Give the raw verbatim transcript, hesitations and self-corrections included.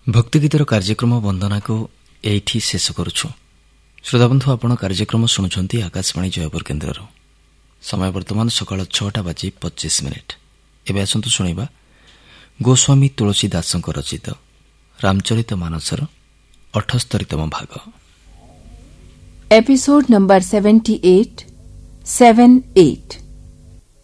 ଭକ୍ତିଗୀତର କାର୍ଯ୍ୟକ୍ରମ ବନ୍ଦନାକୁ ଏଇଠି ଶେଷ କରୁଛୁ। ଶ୍ରୋତାବନ୍ଧୁ, ଆପଣ କାର୍ଯ୍ୟକ୍ରମ ଶୁଣୁଛନ୍ତି ଆକାଶବାଣୀ ଜୟପୁର କେନ୍ଦ୍ରରୁ। ସମୟ ବର୍ତ୍ତମାନ ସକାଳ ଛଅଟା ବାଜି ପଚିଶ ମିନିଟ୍। ଏବେ ଆସନ୍ତୁ ଶୁଣିବା ଗୋସ୍ୱାମୀ ତୁଳସୀ ଦାସଙ୍କ ରଚିତ ରାମଚରିତ ମାନସର ଅଠସ୍ତରୀତମ ଭାଗ। Episode number seventy eight seven eight.